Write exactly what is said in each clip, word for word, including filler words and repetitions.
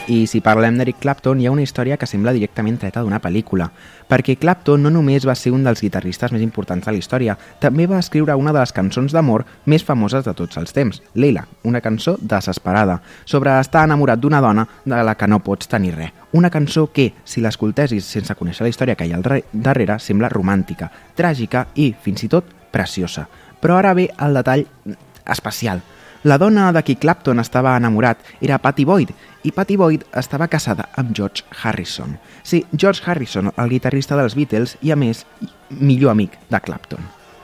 I si parlem d'Eric Clapton, hi ha una història que sembla directament treta d'una pel·lícula, perquè Clapton no només va ser un dels guitarristes més importants de la història, també va escriure una de les cançons d'amor més famoses de tots els temps, Leila, una cançó desesperada, sobre estar enamorat d'una dona de la que no pots tenir res. Una cançó que, si l'escoltessis sense conèixer la història que hi ha al darrere, sembla romàntica, tràgica i, fins i tot, preciosa. Però ara ve el detall especial. La dona de qui Clapton estava enamorat era Pattie Boyd, i Pattie Boyd estava casada amb George Harrison. Sí, George Harrison, el guitarrista dels Beatles i, a més, millor amic de Clapton.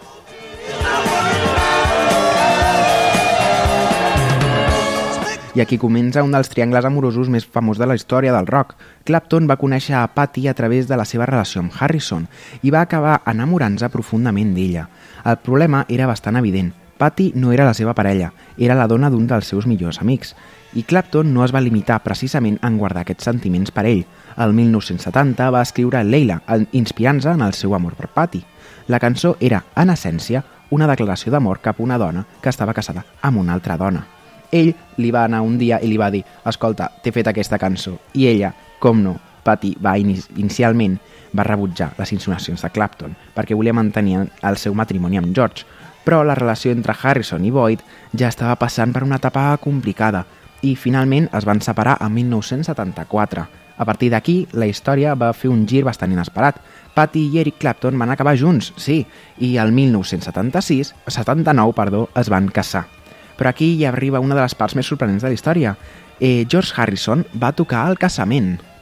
I aquí comença un dels triangles amorosos més famosos de la història del rock. Clapton va conèixer a Pattie a través de la seva relació amb Harrison i va acabar enamorant-se profundament d'ella. El problema era bastant evident. Pattie no era la seva parella, era la dona d'un dels seus millors amics, i Clapton no es va limitar precisament en guardar aquests sentiments per ell. El mil nou-cents setanta va escriure Leila, inspirant-se en el seu amor per Pattie. La cançó era, en essència, una declaració d'amor cap a una dona que estava casada amb una altra dona. Ell li va anar un dia i li va dir «Escolta, t'he fet aquesta cançó», i ella, com no, Pattie va inicialment va rebutjar les insinuacions de Clapton perquè volia mantenir el seu matrimoni amb George, però la relació entre Harrison i Boyd ja estava passant per una etapa complicada i finalment es van separar el mil nou-cents setanta-quatre. A partir d'aquí, la història va fer un gir bastant inesperat. Pattie i Eric Clapton van acabar junts, sí, i el mil nou-cents setanta-sis, setanta-nou, perdó, es van casar. Però aquí hi arriba una de les parts més sorprenents de la història. Eh, George Harrison va tocar al casament.